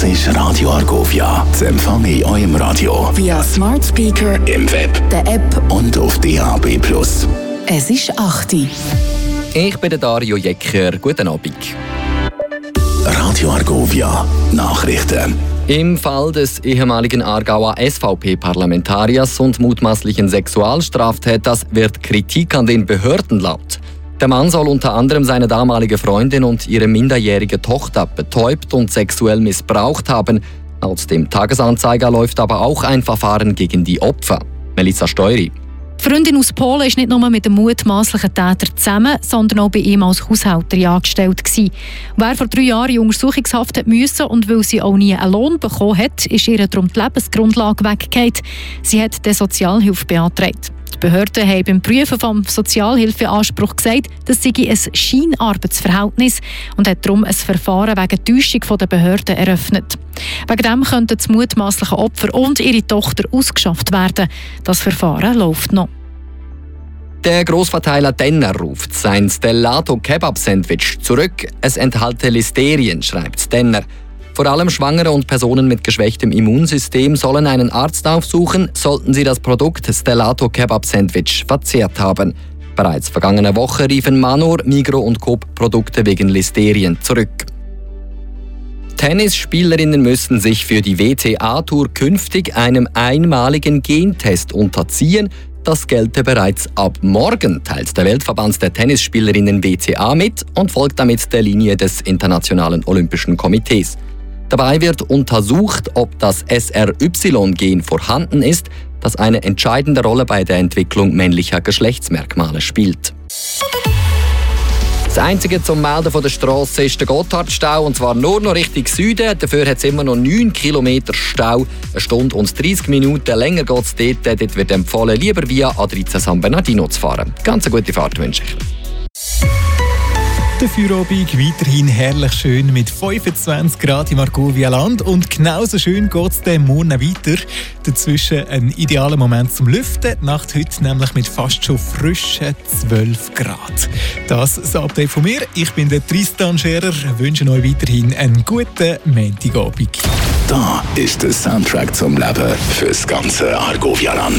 ist Radio Argovia. Zu empfangen in eurem Radio via Smart Speaker, im Web, der App und auf DAB+. Es ist 8 Uhr. Ich bin der Dario Jecker. Guten Abend. Radio Argovia Nachrichten. Im Fall des ehemaligen Aargauer SVP-Parlamentariers und mutmaßlichen Sexualstraftäters wird Kritik an den Behörden laut. Der Mann soll unter anderem seine damalige Freundin und ihre minderjährige Tochter betäubt und sexuell missbraucht haben. Laut dem Tagesanzeiger läuft aber auch ein Verfahren gegen die Opfer. Melissa Steury. Die Freundin aus Polen ist nicht nur mit dem mutmaßlichen Täter zusammen, sondern auch bei ihm als Haushälterin angestellt gewesen. Wer vor 3 Jahren in Untersuchungshaft hat müssen und weil sie auch nie einen Lohn bekommen hat, ist ihr darum die Lebensgrundlage weggefallen. Sie hat die Sozialhilfe beantragt. Die Behörden haben beim Prüfen vom Sozialhilfeanspruch gesagt, das sei ein Scheinarbeitsverhältnis und hat darum ein Verfahren wegen Täuschung der Behörden eröffnet. Wegen dem könnten das mutmaßliche Opfer und ihre Tochter ausgeschafft werden. Das Verfahren läuft noch. Der Grossverteiler Denner ruft sein Stellato Kebab Sandwich zurück. Es enthalte Listerien, schreibt Denner. Vor allem Schwangere und Personen mit geschwächtem Immunsystem sollen einen Arzt aufsuchen, sollten sie das Produkt Stellato Kebab Sandwich verzehrt haben. Bereits vergangene Woche riefen Manor, Migros und Coop Produkte wegen Listerien zurück. Tennisspielerinnen müssen sich für die WTA-Tour künftig einem einmaligen Gentest unterziehen. Das gelte bereits ab morgen, teilt der Weltverband der Tennisspielerinnen WTA mit und folgt damit der Linie des Internationalen Olympischen Komitees. Dabei wird untersucht, ob das SRY-Gen vorhanden ist, das eine entscheidende Rolle bei der Entwicklung männlicher Geschlechtsmerkmale spielt. Das Einzige zum Melden von der Strasse ist der Gotthardstau, und zwar nur noch Richtung Süden. Dafür hat es immer noch 9 Kilometer Stau. 1 Stunde und 30 Minuten länger geht es dort. Dort wird empfohlen, lieber via A13 San Bernardino zu fahren. Ganz eine gute Fahrt wünsche ich. Der Feierabend weiterhin herrlich schön mit 25 Grad im Argovia Land und genauso schön geht es dann morgen weiter. Dazwischen ein idealer Moment zum Lüften. Die Nacht heute nämlich mit fast schon frischen 12 Grad. Das ist das Update von mir. Ich bin der Tristan Scherer. Wünsche euch weiterhin einen guten Montagabend. Da ist der Soundtrack zum Leben fürs ganze Argovia Land.